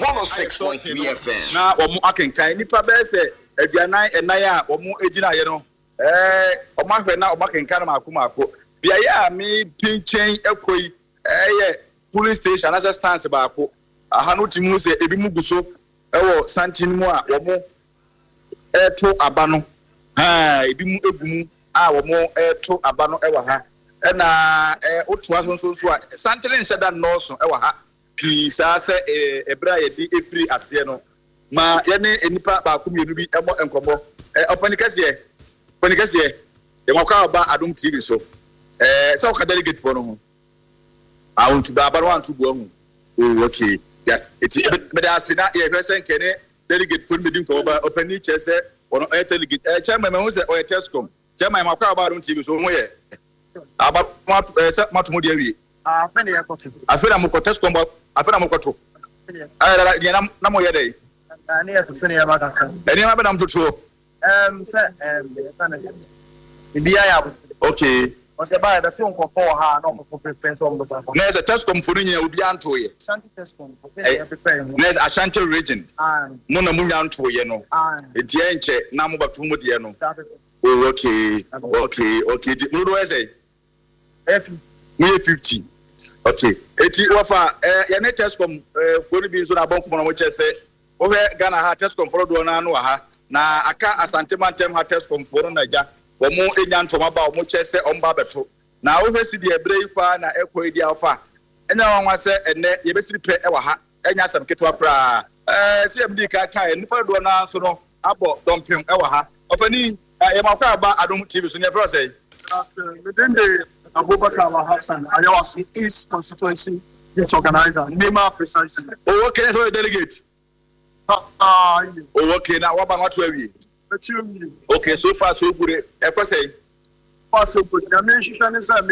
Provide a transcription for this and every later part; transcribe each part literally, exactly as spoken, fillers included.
one oh six point three F M. Na omo akenkan nipa be se aduanan enan a omo egina ye no. Eh omo ahwe na omo akenkan ma akoma akọ. Bia ya me pinchen ekoi eh police station as a stance ba akọ. Aha no timu se ebi mu guso ewo santin mu a omo eto aba no. Ha ebi mu egumu a omo eto aba no ewa ha. Na eh otua so so so a santin sheda no so ewa ha. Pi sa se ebra ye di efiri ase no ma ye ne enipa ba ko mienu bi emo enkomo eh opanikase ye opanikase ye e makwa ba Adom T V so eh so ka delegate for no ho I want to ba ba want to go ho oh okay yes it me da ase na ye hwese nkene delegate for me di nko ba opani che se ono e delegate eh chairman me hu se o ye Tescom chairman makwa ba Adom T V so ho ye aba matu de awie ah fe ne yakoto afena mo ko Tescom ba afena mo ko to ah dia na na mo ye dey ani ya se ne ya ba kan ani ma ba na mo to um se um sana bia ya okay o se ba da tun ko ko ha no ko prefer so mo ta na se Tescom furu nya obi anto ye Ashanti Tescom na se Ashanti region ah mo na mo nya anto ye no ah e dia nche na mo ba tu mo de no oh okay okay okay mo do say F me fifty okay eti wafa eh ya ne Tescom eh fori bi so na bon ko mo chese o he Ghana ha Tescom foro do na no ha na aka Asante Mantem ha Tescom foro na ja wo mo enya ntoma ba mo chese o mba beto na o he si de ebre ikwa na ekoi dia ofa enya wanwa se enne ye besiri pe e wa ha enya asam ketwa pra eh si emdi ka ka nipa do na so no abo dompem e wa ha opani ye makwa ba Adom T V so ne fro say within the Abubakar Hassan, Ayawasi East constituency youth organizer, Nema precisely. Oh, okay, so a delegate. Ah, uh, uh, oh, okay, now what about what we? Okay, so far so good. I say, far so good. The main is a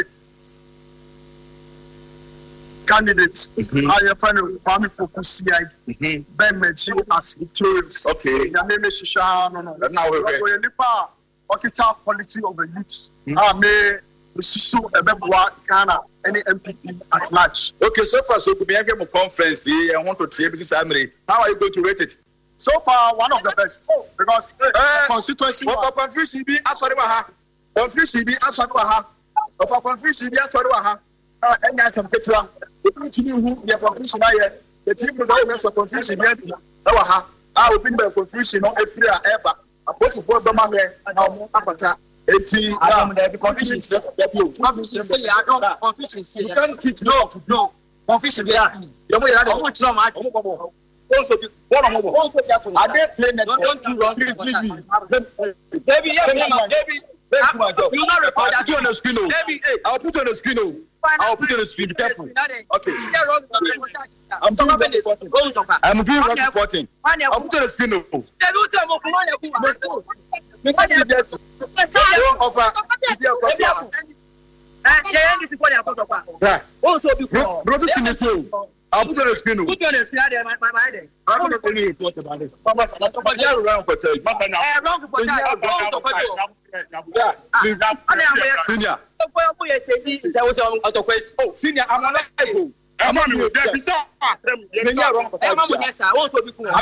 candidate. I have found a family for C I. Ben Meji as victorious. Okay. The name is Shisha. No, no. Now we're nipa. Okita quality of the youths. Ah, me. So Ebebwa Ghana any M P P at large. Okay, so far so good. We have a conference here. I want to tell you Samri. How are you going to rate it? So far, one of the best because uh, constituency. Of a confusion be aswariwaha. Confusion be aswariwaha. Of a confusion be aswariwaha. Ah, and yes, some petra. The people who be a confusion here. The team of the confusion yes. Awaha. I will bring the confusion on every ever. A post for the man now apata. Eti um the confusion confusion say I don't confusion say you can't teach no no confusion be ah you mo yara mo tro ma mo bobo also be one more one go just I dey play net don't do wrong please please baby yeah baby you not record that on the screen I'll put on the screen I'll put on the screen be careful okay I'm doing reporting I'm doing reporting I'll put on the screen don't offer also be brother screen is so I'll put on the screen put on the screen there my my there I'm not going to report about this mama but you run for tell mama now eh wrong for senior oh senior I'm alive I'm on you there be so you are wrong for eh mama yes sir won't be cool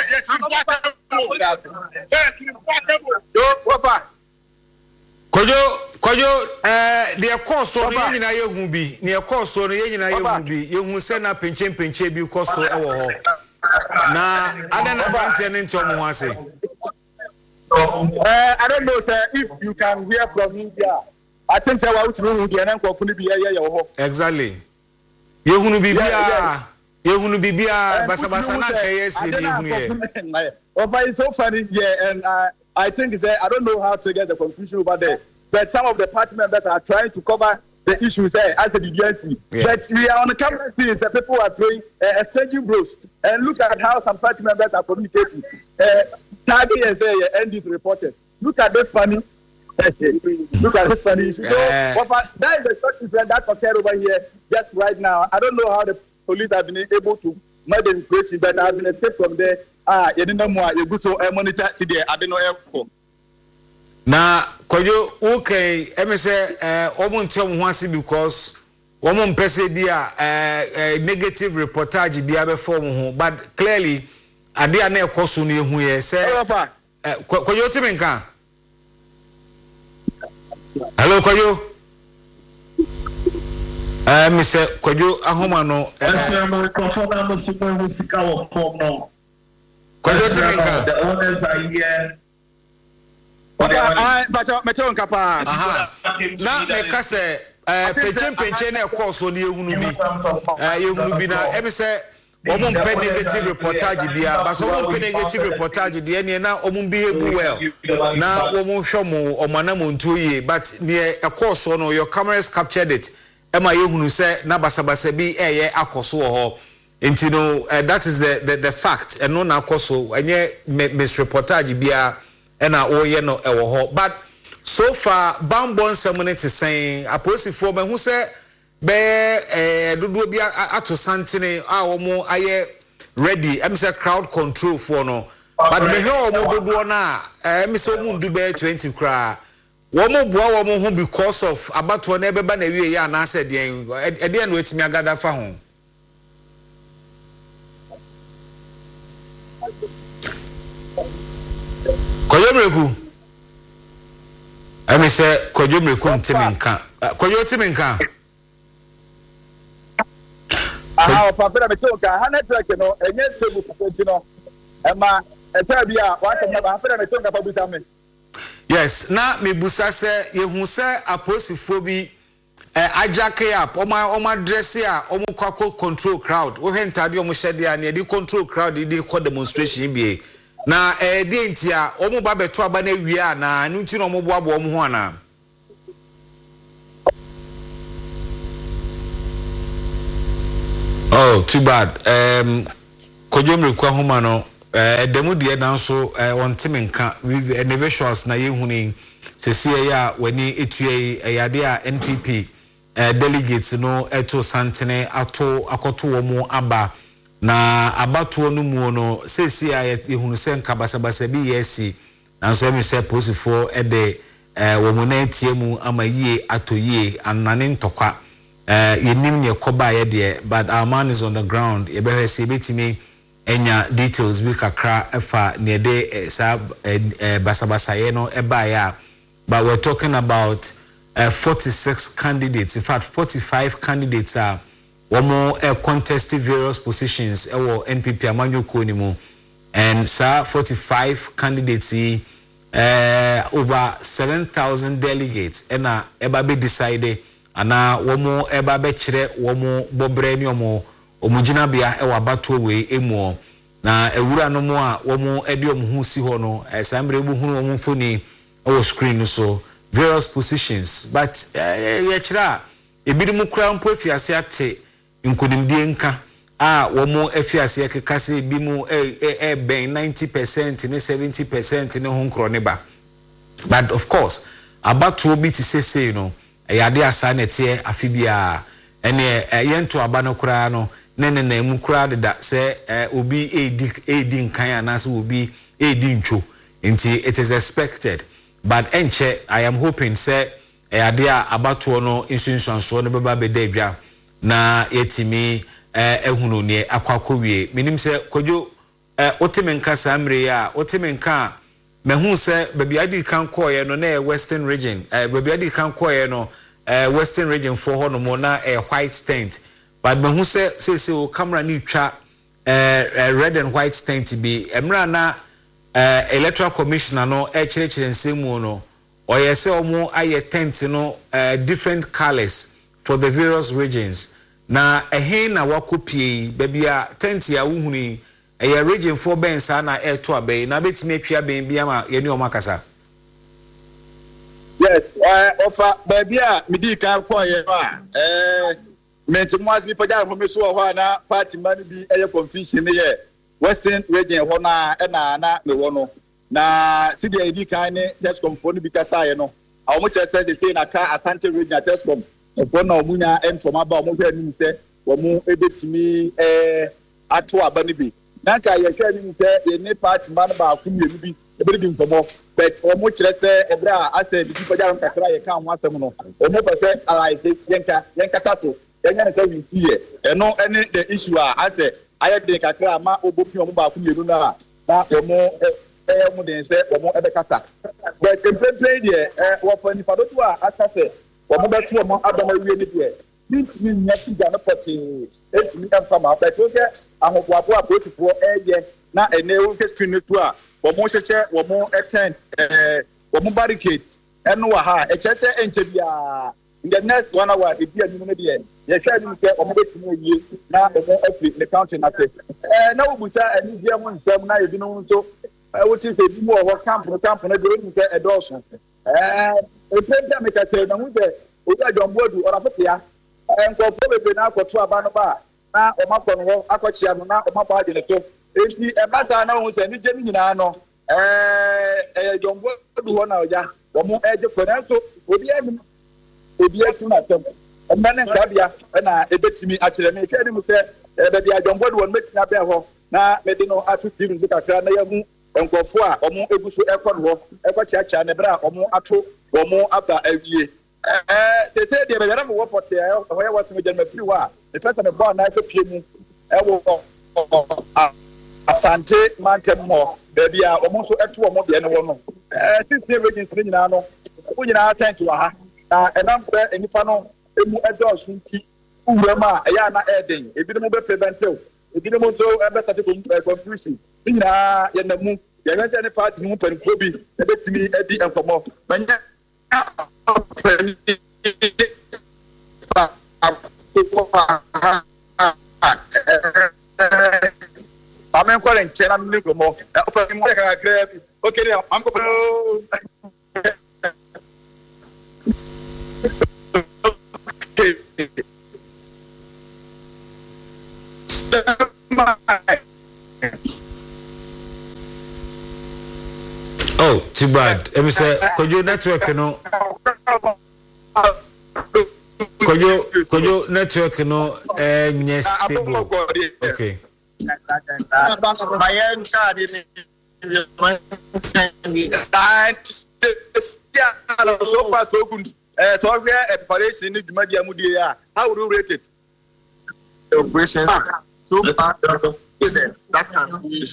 yo wafa Kojo kojo eh de course so no nyina yehu bi ne course so no nyina yehu bi yehu se na penche penche bi course e wo ho na ada na brante ne nti omo ho ase eh I don't know sir if you can hear from India I think say wa utimi hu de na nkofo ni bi ye ye ho exactly yehunu bibia yehunu bibia basa basa na kay ese ni hu ye oh but it's so funny yeah and uh, I think that I don't know how to get the confusion over there, but some of the party members are trying to cover the issues there as a D D N C. Yeah. But we are on the camera seeing that people are throwing uh, exchanging blows, and look at how some party members are communicating. Uh, tagging and saying, uh, end this reported. Look at this funny. Look at this funny issue. Yeah. So, but that is the short incident that occurred over here just right now. I don't know how the police have been able to make the information, but I've been escaped from there. Ah, you didn't know you go so monitor see there. I don't know airport. Na kojo okay, eme say eh omo ntem ho ase because womo mpese bi a negative reportage bi abefo mo ho but clearly ade a na ekoso no ehu ye say koyo timi nka hello koyo eh me say koyo ahoma no eh mo control na mo super musical of form no koyo timi nka the owners are here ah but meto nka pa aha na me ka say eh penchen penchen na ekoso no ehunu bi eh ehunu bi na e me say omo mpe negative reportage bia but so omo mpe negative reportage de ene na omo behave well na omo hwomo omana monto ye but ne ekoso no your cameras captured it ema yehunu se na basabasa bi eye akoso ho enti no uh, that is the the, the fact and no na akoso enye misreportage bia ena oye no ewo ho but so far bambon seminate saying aposifo be hu se be eh dodo bi ato santene a omo aye ready em say crowd control for no but me he omo dodo na eh me say omo ndu be twenty kra womo boa womo ho because of abato na ebeba na wie ya na ase de e de na wetimi agada fa ho koyomreku em say koyomreku ntimenka koyo timenka ah papa me to ka ha network no enye stable frequency no e ma e ta bia wa ta na papa me to ka pa buta me yes na me busa se yehu se aposifo bi eh ajake up oma oma dress ya omo kwako control crowd wo hentade omo hyede ya na di control crowd di ko demonstration bi na eh di entia omo ba beto aba na wi na anu nti no omo bo abo omo ho ana oh too bad um kojomre kwa homa no eh demu de na so on timenka visuals na yehuni sesie ya wani etue eyade a N P P eh delegates no eto santene ato akoto wo mu aba na abato no mu no sesie ya yehunu se nka basabasa bi yesi na so emi se posifo ede eh wo mu na etie mu ama yie atoyie anane ntokwa uh yenim ye koba ye de but our man is on the ground e be se betimi enya details we kakra efa ne de sa basabasa ye no e ba ya but we're talking about uh, forty-six candidates in fact forty-five candidates are womo uh, contested various positions e wo N P P amanyoko ni mu and sir forty-five candidates uh, over seven thousand delegates and uh, eba be decided ana womo eba be kire womo bobre ni omo omugina bia e wabato we emu na ewura no mo a womo ede omhu si ho no esambre bu hunu omo foni o screen so various positions but ye kira ebidi mu kura mpo afiase ate nkodimdie nka a womo afiase kekase bi mu e e ben ninety percent ne seventy percent ne ho nkro ne ba but of course abato bi ti sese you know yade asa na tie afibia ene yento aba no kura no nene na mu kura da se obi edi edi nkan anase obi edi ntwo nti it is expected but enche I am hoping say yade abato no insunsunso no beba beda adwa na yetimi ehunu ne akwakowie minim se kodwo otemenka samre ya otemenka mehu se baby adi kan koye no na western region baby adi kan koye no Uh, western region for hono mo na a uh, white tent but me hu se se se o camera ni twa uh, uh, red and white tent bi emra na uh, electoral commissioner no e kire kire nsemu no o ye se omo aye tent no uh, different colors for the various regions na ehin na wakopie babia tent ya wuhuni e uh, region for ben sa na e to abai na betime atwa ben bia ma ye ni o makasa. Yes, uh, offer baby a midi kan ko ye ba eh mentimoas bi paja mo meso ho na Fatima ni bi eye confusion ye western region ho na e na na me wo no na sidi e di kan ne just comfort bi kasa ye no a mo che say say na ka Asante region just come e ko na omunya entoma ba mo hwe ni se wo mu ebetimi eh ato aba ni bi na ka ye hwe ni se ye ne party man ba ku mi bi ebe di ntomo but omo kire se ebra ase di paja nkakra ye kan ho asem no omo pese alai yenka yenka tato enya ne ka wi si ye eno ene the issue a ase aye de kakra ma obopi omo ba ku mienu na na omo eh mu den se omo ebe kasa but template de eh wo fa ni padoto a akase omo betu omo adoma wie ni de nitimi nya tiga no poti etimi emfa ma but o ke ahoboabo apotifo eye na ene wo ke screen to a omo hyeche omo attend eh omo barricade eno wa ha e chete enche bia in the next one hour e bia ni no de ye hwa ni ke omo betimi yie na omo afi the county na se eh na wo busa ani bia mo nsam na ye bi no nso e wo ti se bi mo wo camp no camp na de ni se edoso eh e penta me ka te na hu de o ga jombodu ora fetia en so probably na akoto aba no ba na o makọ no akọchia no na o makọ ade ne to enti e bata na hu se ni je ni nyina no eh eh jombodu ho na oja wo mo eje konanso obi ani obi atu na tem emane nkabia na ebetimi akire me hwede mu se e be dia jombodu won metina be ho na me de no atu tv nso kakra na yahu enkofo a omo eguso ekọ no ho ekọchiacha ne bra omo ato omo aba awie eh they say they be dem wo pote eh ho ya wato me free wa the person me born na e pie mu e wo asante mantem mo be bia omo so eto omo de ne wo no eh sisi registry nyina no wo nyina thank you ha na enam be enipa no emu edo sunti uwura ma eya na eden ebi no be preventive ebi no so e be start confusion nyina ye na mu ye nte ne party no pan ko bi e betimi edi enkomo banya Amen kwa nchena mliko mo opa mo ka grave okay I'm go Oh, too bad. Let me say, could you network no? Could you could you network no? Eh, yes, stable. Okay. My end card in so far so good. Eh, so we are preparation in the media mudia. How would you rate it? operation. So far, that can be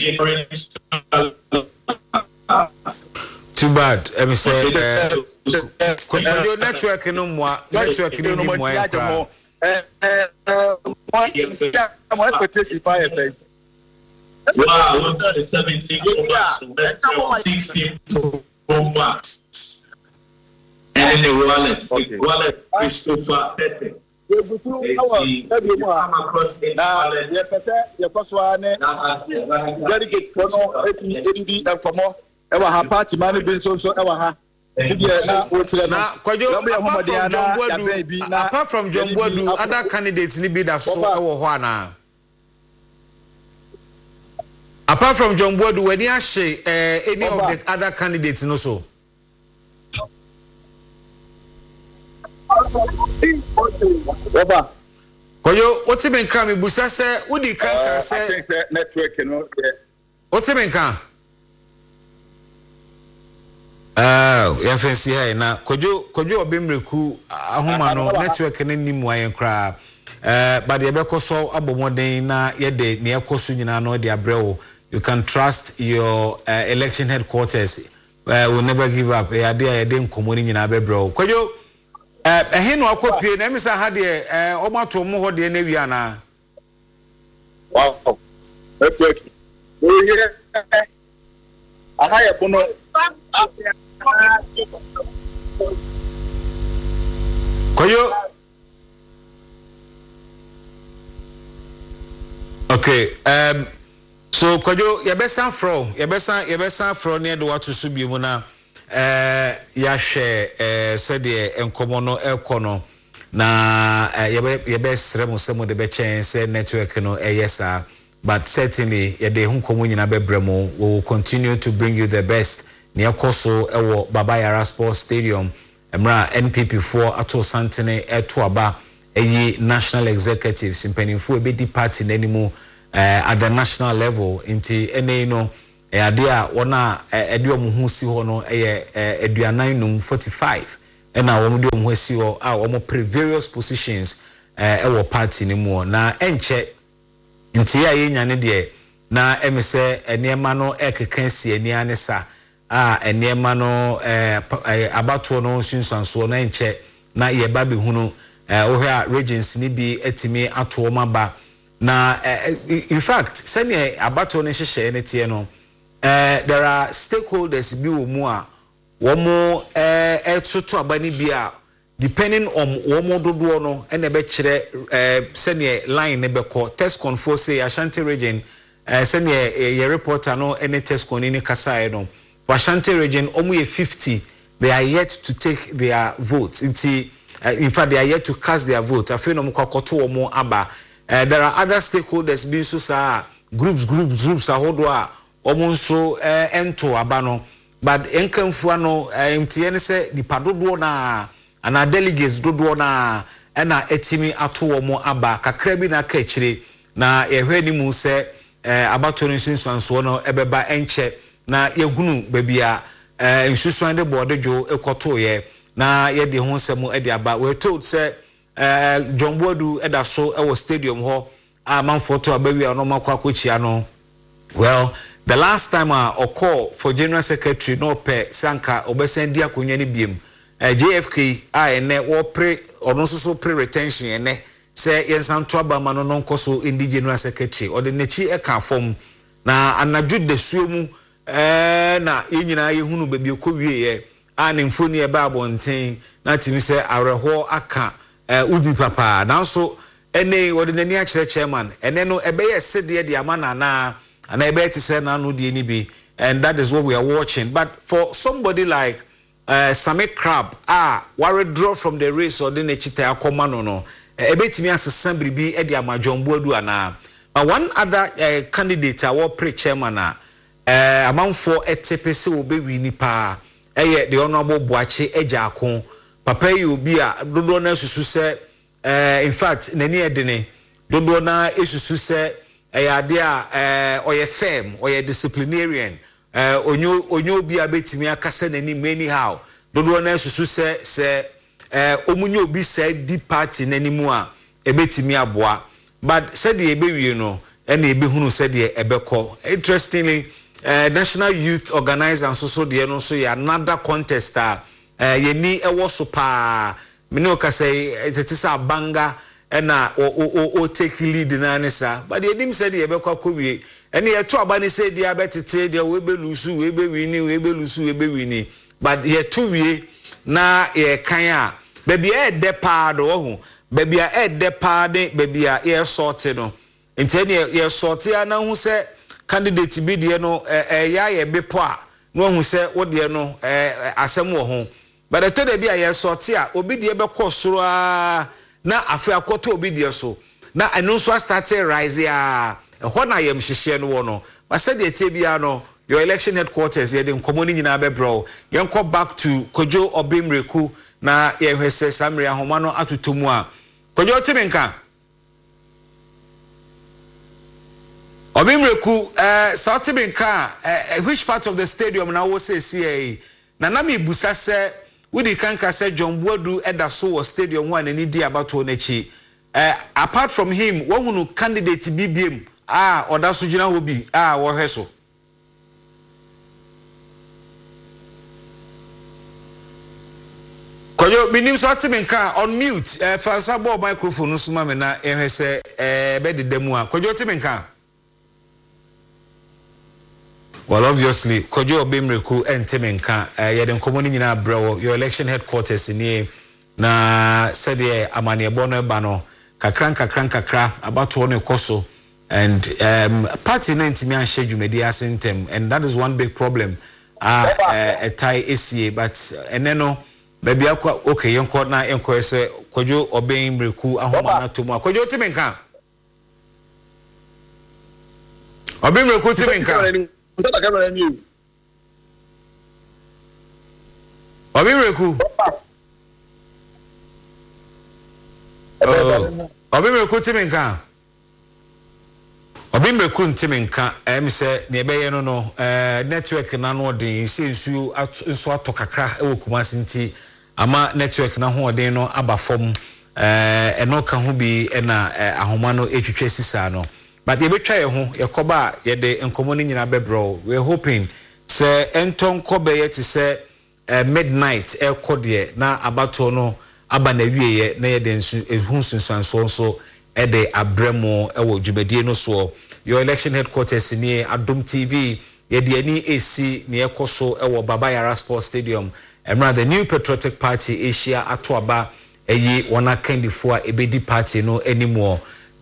too bad. Let me say, could you network no more? Network no more. Eh, eh, I'm expectation fire face. Wow, seventeen sixteen Max. And the wallet, okay. Wallet, Christopher Tete. You come across the wallet. Yes, sir. Your first one, dedicate for no eighty and for more. Ever have party money been so so ever have. Now, apart from John Boadu, other candidates need be that so our now. Apart from John Boadu, when you say any of the other candidates, no so. Koyo, what's it been coming? Busa say, what do you can say? Network, you know. What's it been coming? Ah, ya fancy hai na kojo kojo obemreku ahoma no network ne nim wa yenkra eh but ye be koso abomoden na ye de ne ekoso nyina no de abrɛwo. You can trust your uh, election headquarters. Uh, will never give up. Ya de ya de nkomo ni nyina bebrɛwo. Kojo eh ehe no akopie na emisa ha de eh omato mo ho de na wi ana. Wow. Network. Oh yeah. Aha ye bono. Koyo. Okay, um so Koyo yebesa fro, yebesa yebesa fro near the water subi mu na eh ya hwe eh sede enkomo no ekono na yebe yebe sre mo se mo de be chance network no eyesa, but certainly ye de hunkomo nyina bebremo. We will continue to bring you the best. Near Koso ewo Baba Yara Sports Stadium emra N P P four ato santene eto aba eyi national executives impenifo ebedi party nanimu eh, at the national level inti ene no e ade a wona ede omo hu si ho no eye aduanan num forty-five ena wo de omo si ho a wo pre various positions eh ewo party ni mu na enche nti ya yenya ne de na emise enema no ekeka si ani ane sa a enema no eh abato no sunsanso na enche na ye ba be hunu eh ohwe a regency ni bi etimi ato maba na uh, in fact senior abato ne hyehyɛ ne tie no uh, there are stakeholders bi wo mu a wo mo eh etoto abani bi a depending on wo mo dodo no ene be kyerɛ uh, senior line ne bɛkɔ test control say Ashanti region uh, senior uh, your reporter no ene test con ni kasa no for Ashanti region omo ye fifty they are yet to take their votes inti uh, in fact they are yet to cast their vote afei no mo kwakoto wo mo aba. Uh, there are other stakeholders being so sa groups groups groups ahodo a omonso uh, ento abano but enkamfua no uh, mtn se dipadodo na ana delegates dodo na na etimi ato omo aba kakra bi na ka akire na yehwe ni mu se uh, abato no nsunsuanso no ebeba enche na yegunu babia uh, nsusuan de bodejo ekoto ye na ye de ho nsem e de aba we told say Uh, John Boadu eda so ewo stadium ho a man photo abawi ano makwa kochia no well the last time I uh, call for general secretary no pe sanka obesendi akonya ni biem uh, J F K a ene wo pre ono so pre retention ene se yensan to aba ma no nkoso indi general secretary ode nechi e ka form na anadwo de suomu eh na yenyina yehunu babi okowie ye a ne mfoni e ba abonten na timi se areho aka Uh, ubi papa now so ene ordinary actual chairman ene no ebeye sede de amana na ana ebe ti say na no de ni bi and that is what we are watching but for somebody like uh, Sami Crab ah were draw from the race or the chita akoma no no ebetimi asesa bribi e de John Boadu ana but one other uh, candidate our pre chairman uh, amanfo etepese obewi ni pa eye the honorable Boache Ejaakon papa yi obi a dodo na susu se eh in fact nani edene dodo na esusu se eh ade a eh oye firm oye disciplinarian eh onyo onyo obi a betimi akasa nani many how dodo na susu se se eh omunyo obi se di party nani mu a ebetimi aboa but said the ebewie no ena ebehunu said the ebekọ interestingly uh, National Youth Organizer and so so the no so ya another contest uh, Uh, yeni ewo so pa me no ka say etisa banga na o o o take lead na nisa but yedim say de ebekwa kowie ene ye to aba ne say de abetete de we be lusu we be wini we be lusu we be wini but ye to wie na ye kan a baby e de pa do ho baby e de pa de baby a ye sort no enti ne ye sort ya na hu say candidate bi de no eh ya ye bepo a no hu say wo de no eh asem wo ho but the today be a sorti a obi de be kɔ soro a na afi akoto obi de so na eno so start rise a ho na yem hyehye no wo no but said the tie bia no your election headquarters ye de nkomo ni nyina be bro yen kɔ back to Kojo Obimreku na ye hwese samre ahoma no atotomu a Kojo timenka Obimreku eh Sautimenka uh, which part of the stadium now was say C A na na me busa se Wudi kanka say John Boadu eda so was stadium one and idi abato nechi. Uh, apart from him, what wonu candidate B B M ah oda so gina obi ah wo hweso. Koyo minim so atimenka on mute uh, for sabo microphone so ma me na ehwese eh be de demu a. Koyo atimenka. Well, obviously, Kojo Obimreku and Timenka, uh, yet common in your election headquarters in here. Na said ye amani bono bano kakran kakran kakra about one koso and um party name to me and schedule media syntem and that is one big problem. Ah, uh, a tie A C A, but and then no baby okay, young court na young say Kojo Obimreku ahoma to mo Kojo Timenka. Obimreku Timenka. Ntaka kamera ni Obimreku Oh Obimreku timenka Obimreku timenka em se ne beye no no eh network na no odin se nsu nso atokakra e wo Kumasi nti ama network na ho odin no aba fom eh eno ka ho bi na ahoma no etwetwe sisa no but ye betwa ye ho ye koba ye de enkomo ni nyina bebro we hoping say enton kobe ye te say uh, midnight e kodie na abato no aba na wieye na ye de ehunsunsanso so e de abremo e wo dwumadie no so your election headquarters ni Adom T V ye de ani esi ne ekoso e wo Baba Yara Sports Stadium emra the New Patriotic Party Asia atoaba eyi wona kandifo a ebedi party no anymore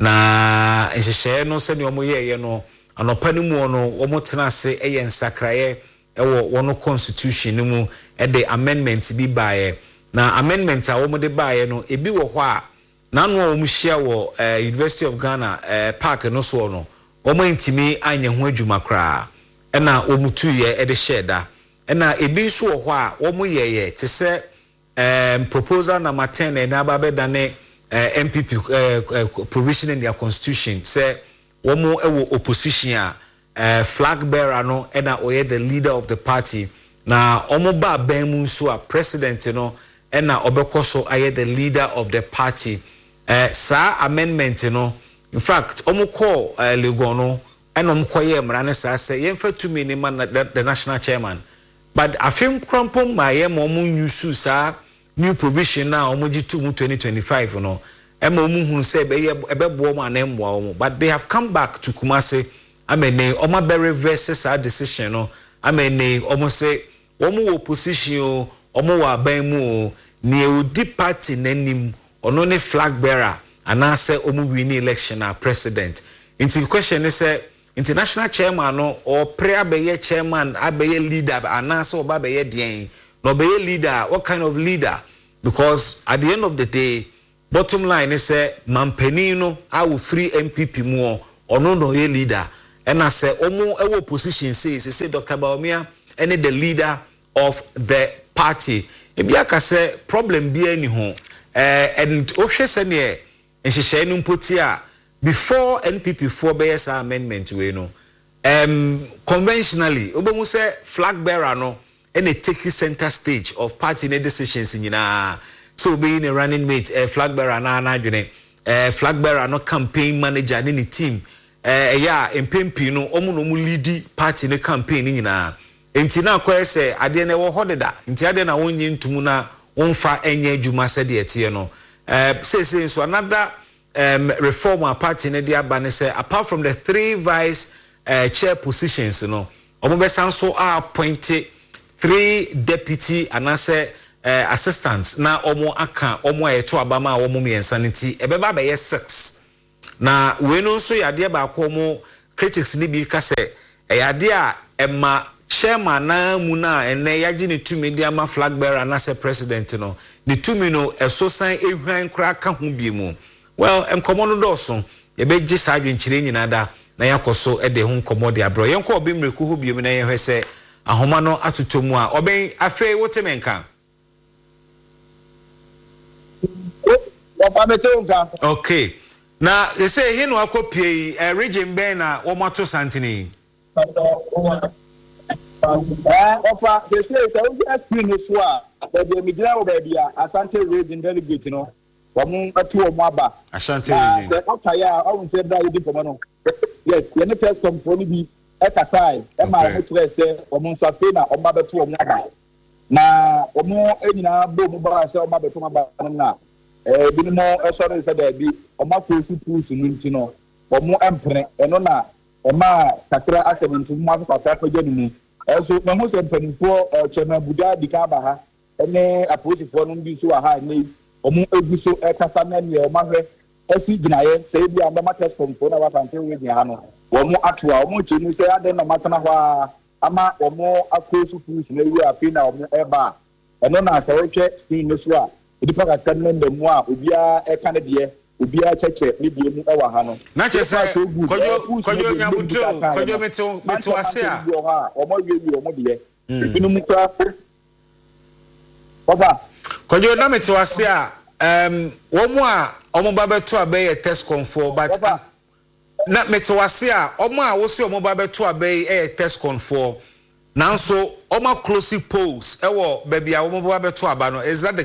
na nhyehyɛ no sɛ ne omo yeye no anopa ne mu no omo tena ase eye nsakraye ewo wono constitution no mu e de amendment bi baaye na amendment a omo de baaye no ebi wo hɔ a na no omo hia wo uh, University of Ghana uh, park no so no omo ntimi anya ho adwuma kra e na omo tuye e de sheda e na ebi so wo hɔ a omo yeye te sɛ um, proposal number ten e na ba be dane uh, M P P uh, uh, provision in their constitution say womo ewo opposition a uh, flag bearer no e na oye the leader of the party na omo ba ban mu so a president no e na obekoso aye the leader of the party uh, sa amendment no in fact omo call uh, Legon no e no mkoye mra ne sa say yemfa tumi ni man the, the national chairman but afim krampom ma ye mo mu use sa new provision na omo gitu mu twenty twenty-five no e ma omo hu say be ebebo mo anemwa omo but they have come back to Kumasi amene omo be reverse sa decision no amene omo say omo opposition o omo wa ban mu o ne odi party nanim ono ne flag bearer ana say omo win election na president into question is say international chairman no or prayer be chairman abeye leader ana say oba be den no be leader what kind of leader because at the end of the day bottom line is say mampani no I will free M P P mu ono no ye leader and I say omo ewo position say say Doctor Bawumia any the leader of the party e bia ka say problem bia ni ho eh and ohwe se ne nhyehyɛ no mpoti a before N P P four be yes amendment we no um conventionally obomu say flag bearer no and a take center stage of party decisions in na so being a running mate a uh, flag bearer na na dwene eh uh, flag bearer no campaign manager in the team eh uh, yeah empempi no omo no mu lead party ne campaign ni na enti na kwa say ade na wo hodeda enti ade na wonyi ntumu na wonfa enye adwuma se de etie no eh uh, say say so another um reform party ne dia ba ne say apart from the three vice uh, chair positions no omo be sanso appointed three deputy and I say uh, assistants na omo aka omo eto abama omo miensanity ebeba be yes six na we no so yade ba ko omo critics ni bi ka say e yade a ema chairman na mu na ene yaje ne tumi dia ma flag bearer na say president no ne tumi no eso san ehwan kra ka ho bi mu well enkomo no doso ye be gi sa adwenkyire nyina da na yakoso e de ho nkomo de abro yenko obi mreku ho bi mu na ye hwese ahoma no atotomu a oben afei wotemenka okay na they say he no akopie uh, region ben na wo mato santini eh ofa they say say we just screen so a the migira wo ba bia Asante region delegate no wo mu atu wo mu aba Asante region the okay ya I won't say that you come no yes you need test come for me ekasai e ma ho tre se omo nso afi na omo beto omo aba na omo enyina bo mu ba se omo beto aba na eh bi no e so re se da bi omo akosu pusu nu ntino omo empre eno na e ma kakra aseventy mu afa kakra kwaje ni mu eso na ho se mpanifo chema buda dika ba ha ene aposifo no bi so ha ni omo egu so e kasa na ne omo hwe esi ginaye se bi amba matters komfo na Asante we gina ha no womo atwa womo chenu se ade na matana hwa ama womo akosu pusu na wi afi na womo eba eno na se wohwe screen no so a edipa ka kan na mu a obia e kan de obia cheche ne die mu ewa ha no na chese kojo kojo nyabuto kojo meto meto ase a womo wi wi womo de ebinu mu kwa oba kojo na meto ase a um womo a womo ba beto abe test confo but na metewase a omo a wo se omo ba beto abai e test confo nanso omo close polls e wo ba bia omo ba beto aba no is that the